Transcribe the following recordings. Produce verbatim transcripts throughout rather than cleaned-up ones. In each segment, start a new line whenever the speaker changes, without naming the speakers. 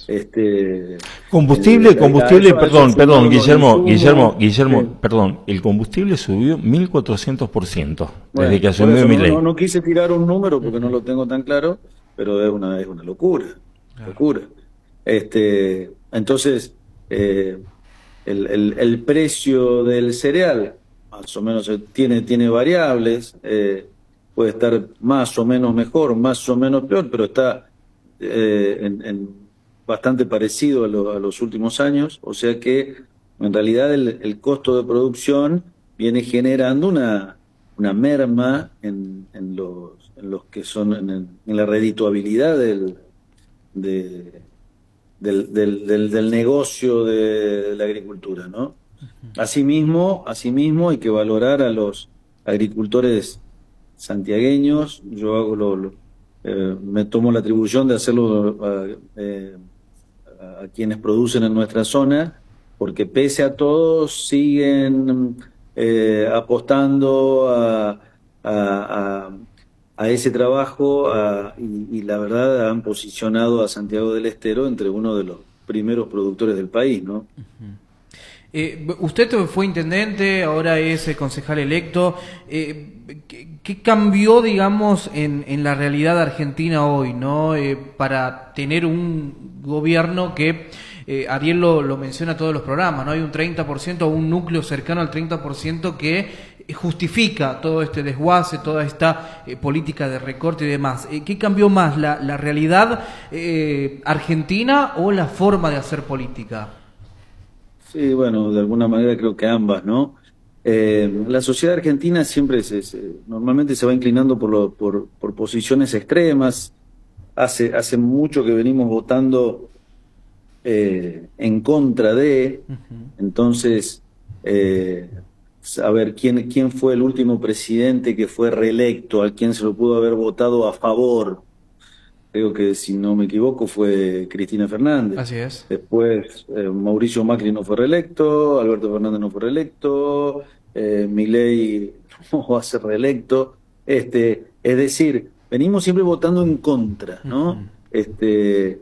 Este,
Combustible,
el, a
combustible,
eso, a eso
perdón, perdón,
sumaron los
Guillermo,
insumos.
Guillermo, Guillermo,
Sí.
perdón, el combustible subió mil cuatrocientos por ciento desde
Bueno,
que
por
asumió
eso no,
Milei.
no, no quise tirar un número porque no lo tengo tan claro, pero es una, es una locura,
Claro.
locura. Este, entonces, eh, el, el, el precio del cereal, más o menos eh, tiene, tiene variables, eh, puede estar más o menos mejor, más o menos peor, pero está eh, en, en bastante parecido a, lo- a los últimos años, o sea que en realidad el, el costo de producción viene generando una, una merma en, en los, en los que son en, el- en la redituabilidad del, de- del, del, del, del negocio de la agricultura, ¿no? Asimismo, asimismo hay que valorar a los agricultores santiagueños. Yo hago lo, lo- eh, me tomo la atribución de hacerlo a, eh, a quienes producen en nuestra zona, porque pese a todo siguen eh, apostando a, a, a- a ese trabajo a- y, y la verdad han posicionado a Santiago del Estero entre uno de los primeros productores del país, ¿no?
Eh, usted fue intendente, ahora es eh, concejal electo. Eh, ¿qué, qué cambió, digamos, en, en la realidad argentina hoy, ¿no? Eh, para tener un gobierno que, eh, Ariel lo, lo menciona en todos los programas, ¿no? Hay un treinta por ciento o un núcleo cercano al treinta por ciento que justifica todo este desguace, toda esta eh, política de recorte y demás. Eh, ¿Qué cambió más, la, la realidad eh, argentina o la forma de hacer política?
Sí, bueno, de alguna manera creo que ambas, ¿no? Eh, la sociedad argentina siempre se, se- normalmente se va inclinando por, lo- por, por posiciones extremas. Hace, hace mucho que venimos votando eh, en contra de,
Ujú.
entonces, eh, a ver, ¿quién, quién fue el último presidente que fue reelecto? ¿A quién se lo pudo haber votado a favor? Creo que, si no me equivoco, fue Cristina Fernández.
Así es.
Después, eh, Mauricio Macri no fue reelecto, Alberto Fernández no fue reelecto, eh, Milei no va a ser reelecto. Este, es decir, venimos siempre votando en contra,
Ujú.
¿no? Este,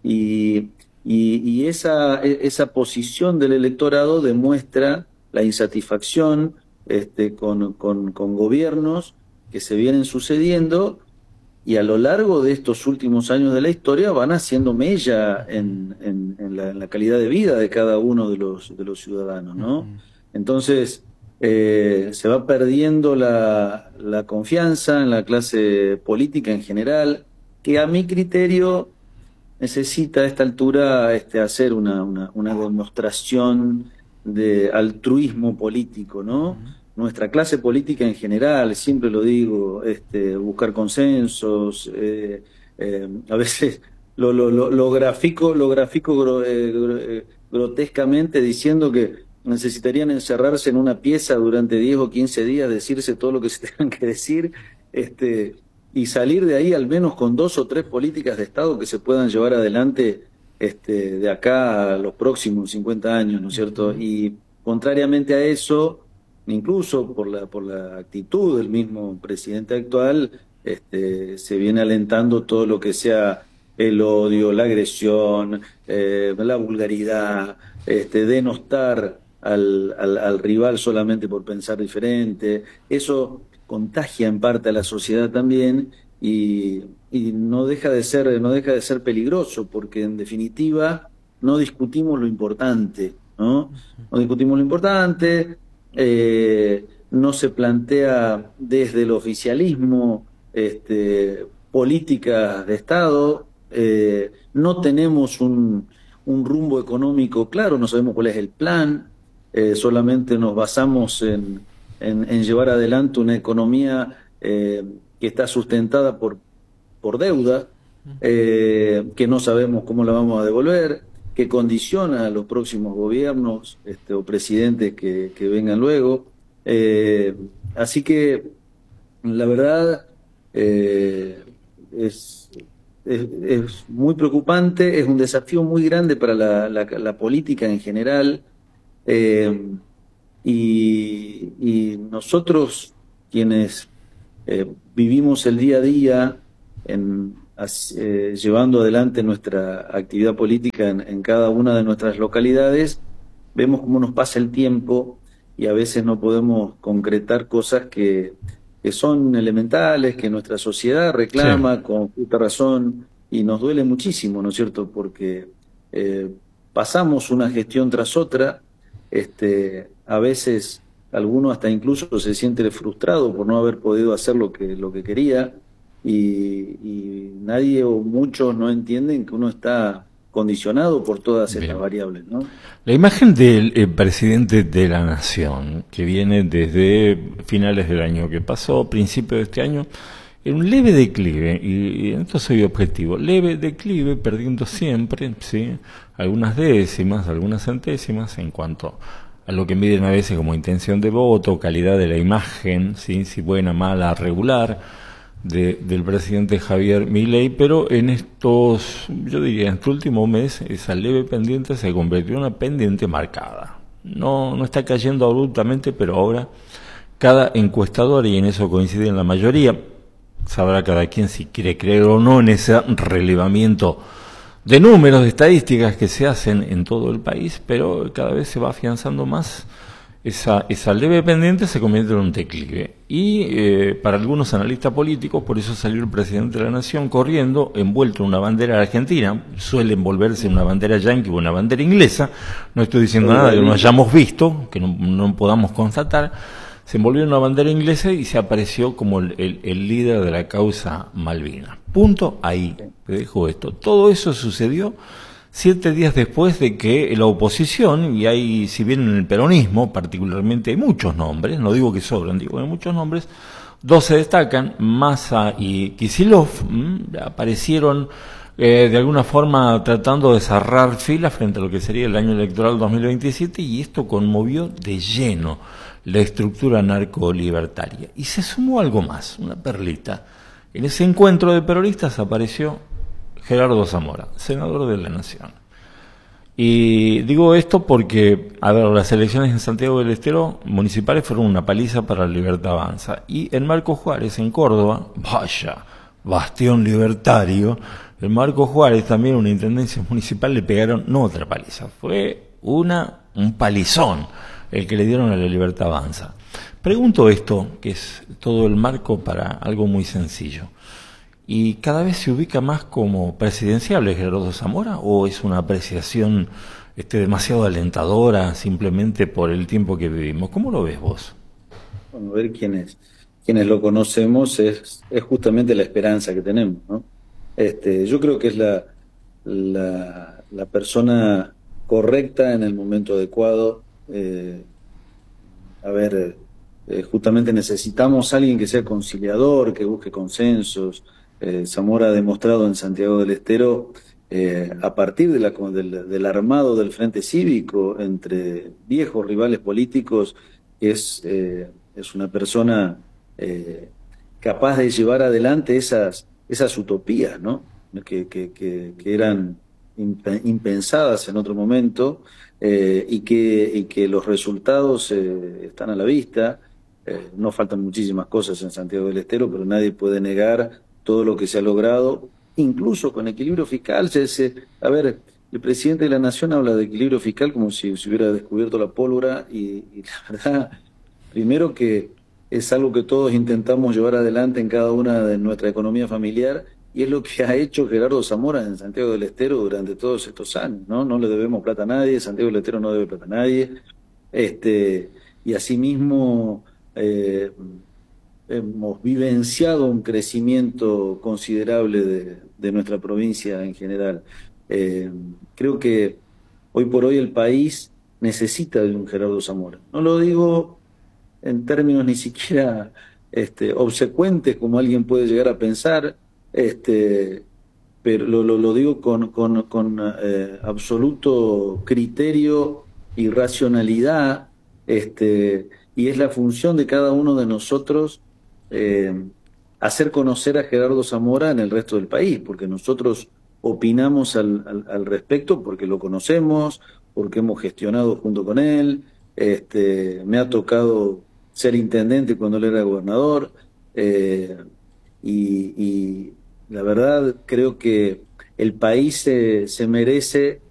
y, y, y esa, e- esa posición del electorado demuestra la insatisfacción este, con, con, con gobiernos que se vienen sucediendo y a lo largo de estos últimos años de la historia van haciendo mella en, en- en la, en la calidad de vida de cada uno de los, de los ciudadanos, ¿no?
Ujú.
Entonces, eh, se va perdiendo la, la confianza en la clase política en general, que a mi criterio necesita a esta altura este, hacer una, una, una demostración de altruismo político, ¿no? Nuestra clase política en general, siempre lo digo, este, buscar consensos, eh, eh, a veces lo, lo, lo, lo grafico, lo grafico gro- eh, gro- eh, grotescamente diciendo que necesitarían encerrarse en una pieza durante diez o quince días, decirse todo lo que se tengan que decir, este, y salir de ahí al menos con dos o tres políticas de Estado que se puedan llevar adelante este, de acá a los próximos cincuenta años, ¿no es cierto? Y contrariamente a eso, incluso por la, por la actitud del mismo presidente actual, este, se viene alentando todo lo que sea el odio, la agresión, eh, la vulgaridad, este, denostar al, al, al rival solamente por pensar diferente. Eso contagia en parte a la sociedad también y, y no deja de ser, no deja de ser peligroso, porque en definitiva no discutimos lo importante, ¿no? No discutimos lo importante, eh, no se plantea desde el oficialismo este, políticas de Estado, eh, no tenemos un, un rumbo económico claro, no sabemos cuál es el plan, eh, solamente nos basamos en, en, en llevar adelante una economía eh, que está sustentada por, por deuda, eh, que no sabemos cómo la vamos a devolver, que condiciona a los próximos gobiernos este, o presidentes que, que vengan luego. Eh, así que la verdad eh, es, es, es muy preocupante, es un desafío muy grande para la, la, la política en general. Eh, y, y nosotros, quienes eh, vivimos el día a día en, as, eh, llevando adelante nuestra actividad política en, en cada una de nuestras localidades, vemos cómo nos pasa el tiempo y a veces no podemos concretar cosas que, que son elementales, que nuestra sociedad reclama
Sí.
con justa razón y nos duele muchísimo, ¿no es cierto? Porque eh, pasamos una gestión tras otra, este, a veces alguno hasta incluso se siente frustrado por no haber podido hacer lo que, lo que quería y, y nadie o muchos no entienden que uno está condicionado por todas estas
Bien.
variables, ¿no?
La imagen del eh, presidente de la nación, que viene desde finales del año que pasó, principio de este año, en un leve declive, y, y en esto soy objetivo, leve declive, perdiendo siempre, ¿sí?, algunas décimas, algunas centésimas en cuanto a lo que miden a veces como intención de voto, calidad de la imagen, ¿sí?, si buena, mala, regular, de, del presidente Javier Milei, pero en estos, yo diría, en este último mes, esa leve pendiente se convirtió en una pendiente marcada. No, no está cayendo abruptamente, pero ahora cada encuestador, y en eso coinciden la mayoría, sabrá cada quien si quiere creer o no en ese relevamiento de números, de estadísticas que se hacen en todo el país, pero cada vez se va afianzando más. Esa, esa leve pendiente se convierte en un declive. Y eh, para algunos analistas políticos, por eso salió el presidente de la Nación corriendo, envuelto en una bandera argentina, suele envolverse en una bandera yanqui o una bandera inglesa, no estoy diciendo nada que no hayamos visto, que no, no podamos constatar, se envolvió en una bandera inglesa y se apareció como el, el, el líder de la causa Malvinas. Punto ahí, te dejo esto. Todo eso sucedió siete días después de que la oposición, y hay, si bien en el peronismo particularmente hay muchos nombres, no digo que sobran, digo que hay muchos nombres, dos se destacan, Massa y Kicillof, mmm, aparecieron eh, de alguna forma tratando de cerrar filas frente a lo que sería el año electoral dos mil veintisiete, y esto conmovió de lleno la estructura narco-libertaria. Y se sumó algo más, una perlita. En ese encuentro de peronistas apareció Gerardo Zamora, senador de la Nación. Y digo esto porque, a ver, las elecciones en Santiago del Estero municipales fueron una paliza para la Libertad Avanza. Y en Marcos Juárez, en Córdoba, vaya, bastión libertario, en Marcos Juárez, también una intendencia municipal, le pegaron no otra paliza, fue una un palizón el que le dieron a la Libertad Avanza. Pregunto esto, que es todo el marco para algo muy sencillo. ¿Y cada vez se ubica más como presidenciable Gerardo Zamora o es una apreciación este, demasiado alentadora simplemente por el tiempo que vivimos? ¿Cómo lo ves vos?
Bueno, ver quiénes, quienes lo conocemos es, es justamente la esperanza que tenemos, ¿no? Este, yo creo que es la, la, la persona correcta en el momento adecuado. Eh, a ver, eh, justamente necesitamos a alguien que sea conciliador, que busque consensos. Eh, Zamora ha demostrado en Santiago del Estero, eh, a partir de la, del, del armado del Frente Cívico entre viejos rivales políticos, que es, eh, es una persona eh, capaz de llevar adelante esas, esas utopías, ¿no? que, que, que, que eran impensadas en otro momento, eh, y, que, y que los resultados eh, están a la vista. Eh, no faltan muchísimas cosas en Santiago del Estero, pero nadie puede negar todo lo que se ha logrado, incluso con equilibrio fiscal. Se, se, a ver, el presidente de la Nación habla de equilibrio fiscal como si se hubiera descubierto la pólvora y, y la verdad, primero que es algo que todos intentamos llevar adelante en cada una de nuestra economía familiar y es lo que ha hecho Gerardo Zamora en Santiago del Estero durante todos estos años, ¿no? No le debemos plata a nadie, Santiago del Estero no debe plata a nadie, este, y asimismo eh, hemos vivenciado un crecimiento considerable de, de nuestra provincia en general. Eh, creo que hoy por hoy el país necesita de un Gerardo Zamora. No lo digo en términos ni siquiera este, obsecuentes como alguien puede llegar a pensar, este, pero lo, lo, lo digo con, con, con eh, absoluto criterio y racionalidad, este, y es la función de cada uno de nosotros eh, hacer conocer a Gerardo Zamora en el resto del país, porque nosotros opinamos al, al, al respecto, porque lo conocemos, porque hemos gestionado junto con él. Este, me ha tocado ser intendente cuando él era gobernador, eh, y, y, La verdad, creo que el país se, se merece